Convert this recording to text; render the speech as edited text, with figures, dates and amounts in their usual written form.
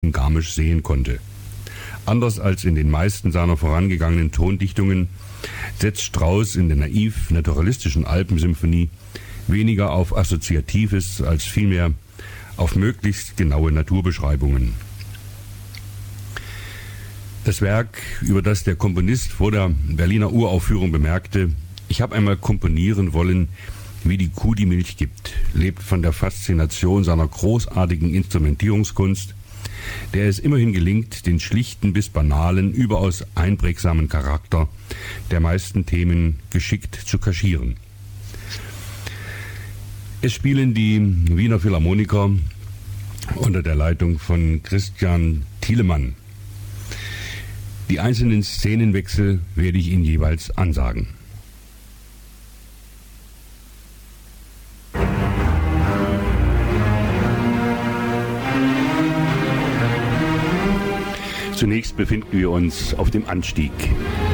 Garmisch sehen konnte. Anders als in den meisten seiner vorangegangenen Tondichtungen setzt Strauss in der naiv-naturalistischen Alpensymphonie weniger auf Assoziatives als vielmehr auf möglichst genaue Naturbeschreibungen. Das Werk, über das der Komponist vor der Berliner Uraufführung bemerkte, ich habe einmal komponieren wollen, wie die Kuh die Milch gibt, lebt von der Faszination seiner großartigen Instrumentierungskunst, der es immerhin gelingt, den schlichten bis banalen, überaus einprägsamen Charakter der meisten Themen geschickt zu kaschieren. Es spielen die Wiener Philharmoniker unter der Leitung von Christian Thielemann. Die einzelnen Szenenwechsel werde ich Ihnen jeweils ansagen. Zunächst befinden wir uns auf dem Anstieg.